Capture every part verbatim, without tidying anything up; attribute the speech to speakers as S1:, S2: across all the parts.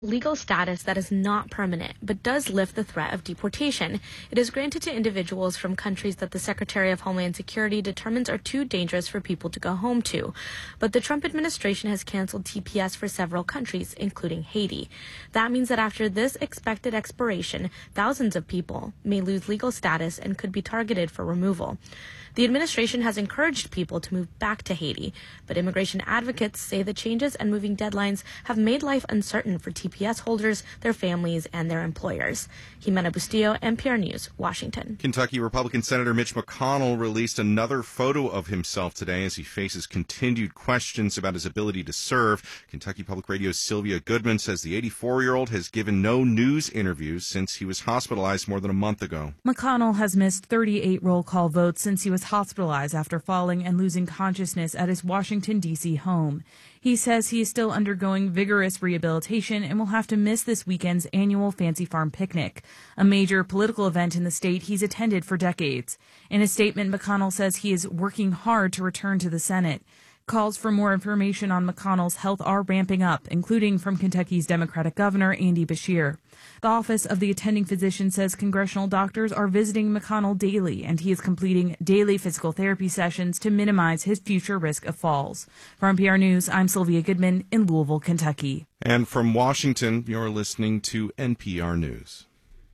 S1: Legal status that is not permanent, but does lift the threat of deportation. It is granted to individuals from countries that the Secretary of Homeland Security determines are too dangerous for people to go home to. But the Trump administration has canceled T P S for several countries, including Haiti. That means that after this expected expiration, thousands of people may lose legal status and could be targeted for removal. The administration has encouraged people to move back to Haiti, but immigration advocates say the changes and moving deadlines have made life uncertain for T P S holders, their families, and their employers. Jimena Bustillo, N P R News, Washington.
S2: Kentucky Republican Senator Mitch McConnell released another photo of himself today as he faces continued questions about his ability to serve. Kentucky Public Radio's Sylvia Goodman says the eighty-four-year-old has given no news interviews since he was hospitalized more than a month ago.
S3: McConnell has missed thirty-eight roll call votes since he was hospitalized after falling and losing consciousness at his Washington, D C home. He says he is still undergoing vigorous rehabilitation and will have to miss this weekend's annual Fancy Farm picnic, a major political event in the state he's attended for decades. In a statement, McConnell says he is working hard to return to the Senate. Calls for more information on McConnell's health are ramping up, including from Kentucky's Democratic Governor Andy Beshear. The Office of the Attending Physician says congressional doctors are visiting McConnell daily, and he is completing daily physical therapy sessions to minimize his future risk of falls. For N P R News, I'm Sylvia Goodman in Louisville, Kentucky.
S2: And from Washington, you're listening to N P R News.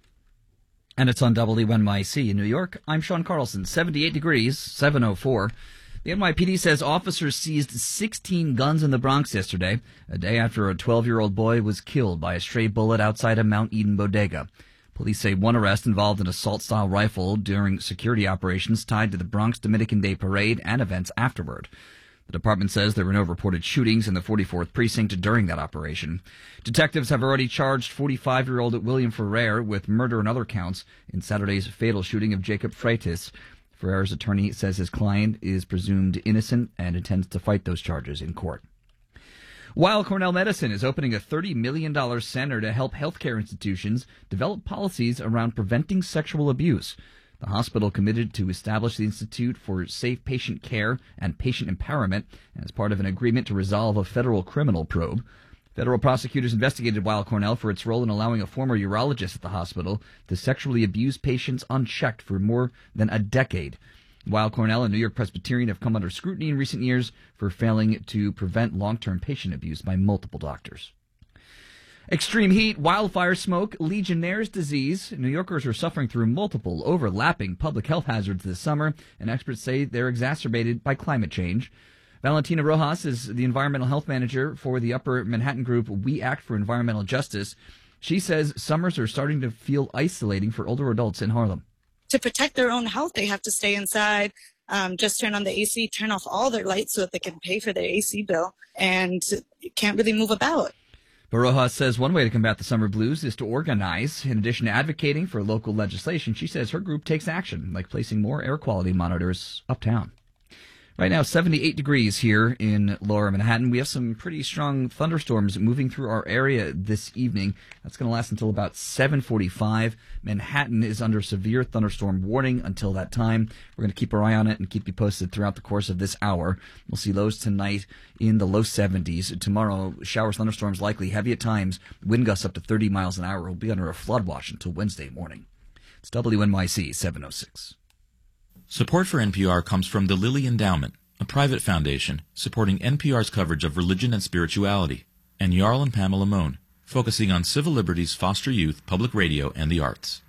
S4: And it's on W N Y C in New York. I'm Sean Carlson, seventy-eight degrees, seven oh four. The N Y P D says officers seized sixteen guns in the Bronx yesterday, a day after a twelve-year-old boy was killed by a stray bullet outside a Mount Eden bodega. Police say one arrest involved an assault-style rifle during security operations tied to the Bronx Dominican Day Parade and events afterward. The department says there were no reported shootings in the forty-fourth precinct during that operation. Detectives have already charged forty-five-year-old William Ferrer with murder and other counts in Saturday's fatal shooting of Jacob Freitas. Ferrer's attorney says his client is presumed innocent and intends to fight those charges in court. Weill Cornell Medicine is opening a thirty million dollars center to help healthcare institutions develop policies around preventing sexual abuse. The hospital committed to establish the Institute for Safe Patient Care and Patient Empowerment as part of an agreement to resolve a federal criminal probe. Federal prosecutors investigated Weill Cornell for its role in allowing a former urologist at the hospital to sexually abuse patients unchecked for more than a decade. Weill Cornell and New York Presbyterian have come under scrutiny in recent years for failing to prevent long-term patient abuse by multiple doctors. Extreme heat, wildfire smoke, Legionnaire's disease. New Yorkers are suffering through multiple overlapping public health hazards this summer, and experts say they're exacerbated by climate change. Valentina Rojas is the environmental health manager for the Upper Manhattan group We Act for Environmental Justice. She says summers are starting to feel isolating for older adults in Harlem.
S5: To protect their own health, they have to stay inside, um, just turn on the A C, turn off all their lights so that they can pay for their A C bill, and can't really move about.
S4: But Rojas says one way to combat the summer blues is to organize. In addition to advocating for local legislation, she says her group takes action, like placing more air quality monitors uptown. Right now, seventy-eight degrees here in Lower Manhattan. We have some pretty strong thunderstorms moving through our area this evening. That's going to last until about seven forty-five. Manhattan is under severe thunderstorm warning until that time. We're going to keep our eye on it and keep you posted throughout the course of this hour. We'll see lows tonight in the low seventies. Tomorrow, showers, thunderstorms likely, heavy at times, wind gusts up to thirty miles an hour. We'll be under a flood watch until Wednesday morning. It's W N Y C seven oh six.
S6: Support for N P R comes from the Lilly Endowment, a private foundation supporting N P R's coverage of religion and spirituality, and Jarl and Pamela Mohn, focusing on civil liberties, foster youth, public radio, and the arts.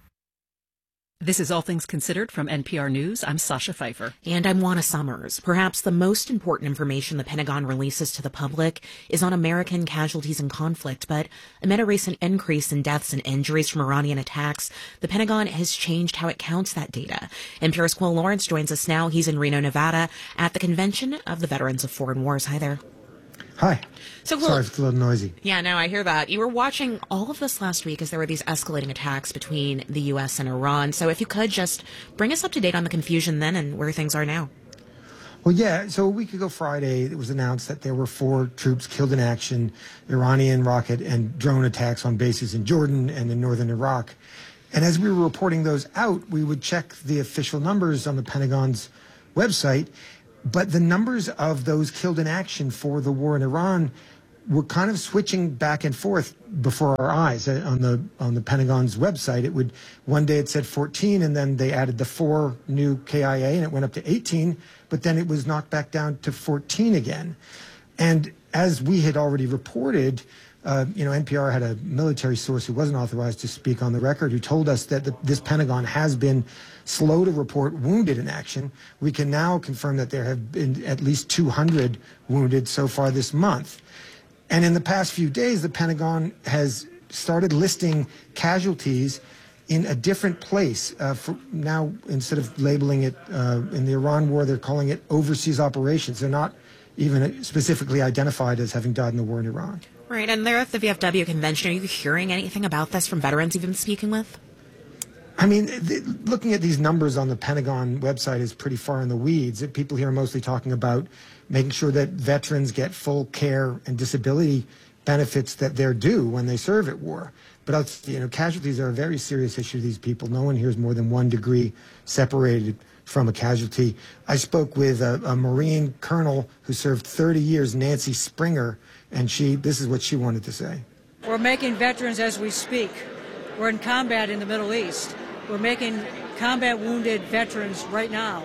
S7: This is All Things Considered from N P R News. I'm Sasha Pfeiffer.
S8: And I'm Juana Summers. Perhaps the most important information the Pentagon releases to the public is on American casualties in conflict. But amid a recent increase in deaths and injuries from Iranian attacks, the Pentagon has changed how it counts that data. N P R's Quill Lawrence joins us now. He's in Reno, Nevada, at the Convention of the Veterans of Foreign Wars. Hi there.
S9: Hi.
S8: So, Quill,
S9: sorry if it's a little noisy.
S8: Yeah, no, I hear that. You were watching all of this last week as there were these escalating attacks between the U S and Iran. So if you could just bring us up to date on the confusion then and where things are now.
S9: Well, yeah, so a week ago Friday, it was announced that there were four troops killed in action, Iranian rocket and drone attacks on bases in Jordan and in northern Iraq. And as we were reporting those out, we would check the official numbers on the Pentagon's website. But the numbers of those killed in action for the war in Iran were kind of switching back and forth before our eyes on the on the Pentagon's website. It would one day it said fourteen, and then they added the four new K I A, and it went up to eighteen. But then it was knocked back down to fourteen again. And as we had already reported, uh, you know, N P R had a military source who wasn't authorized to speak on the record, who told us that the, this Pentagon has been slow to report wounded in action. We can now confirm that there have been at least two hundred wounded so far this month. And in the past few days, the Pentagon has started listing casualties in a different place. Uh, for now, instead of labeling it uh, in the Iran war, they're calling it overseas operations. They're not even specifically identified as having died in the war in Iran.
S8: Right, and they're at the V F W convention. Are you hearing anything about this from veterans you've been speaking with?
S9: I mean, th- looking at these numbers on the Pentagon website is pretty far in the weeds. People here are mostly talking about making sure that veterans get full care and disability benefits that they're due when they serve at war. But, you know, casualties are a very serious issue to these people. No one here is more than one degree separated from a casualty. I spoke with a, a Marine colonel who served thirty years, Nancy Springer, and she, this is what she wanted to say.
S10: We're making veterans as we speak. We're in combat in the Middle East. We're making combat wounded veterans right now.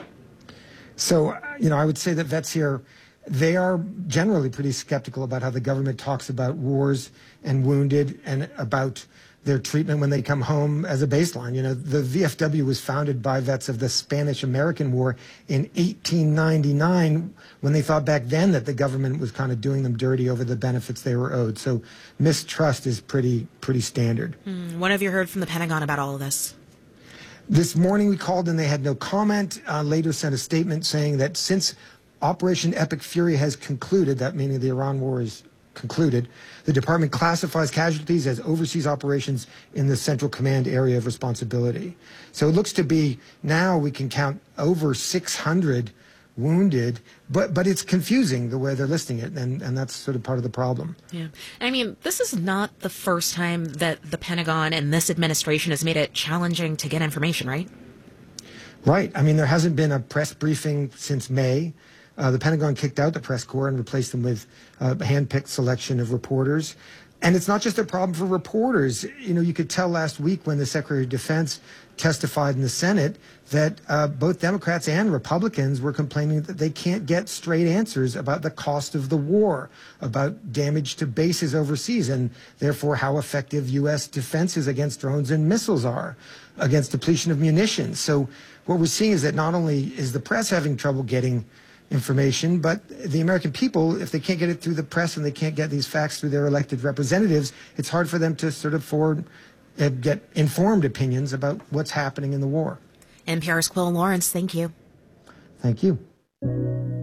S9: So, you know, I would say that vets here, they are generally pretty skeptical about how the government talks about wars and wounded and about their treatment when they come home as a baseline. You know, the V F W was founded by vets of the Spanish-American War in eighteen ninety-nine, when they thought back then that the government was kind of doing them dirty over the benefits they were owed. So mistrust is pretty, pretty standard.
S8: Mm, what have you heard from the Pentagon about all of this?
S9: This morning we called and they had no comment. Uh, later sent a statement saying that since Operation Epic Fury has concluded, that meaning the Iran war is concluded, the department classifies casualties as overseas operations in the Central Command area of responsibility. So it looks to be now we can count over six hundred wounded, but but it's confusing the way they're listing it, and, and that's sort of part of the problem.
S8: Yeah. I mean, this is not the first time that the Pentagon and this administration has made it challenging to get information, right?
S9: Right. I mean, there hasn't been a press briefing since May. Uh, the Pentagon kicked out the press corps and replaced them with uh, a hand-picked selection of reporters. And it's not just a problem for reporters. You know, you could tell last week when the Secretary of Defense testified in the Senate that uh, both Democrats and Republicans were complaining that they can't get straight answers about the cost of the war, about damage to bases overseas, and therefore how effective U S defenses against drones and missiles are, against depletion of munitions. So what we're seeing is that not only is the press having trouble getting information, but the American people, if they can't get it through the press and they can't get these facts through their elected representatives, it's hard for them to sort of forward, uh, get informed opinions about what's happening in the war.
S8: N P R's Quill Lawrence, thank you.
S9: Thank you.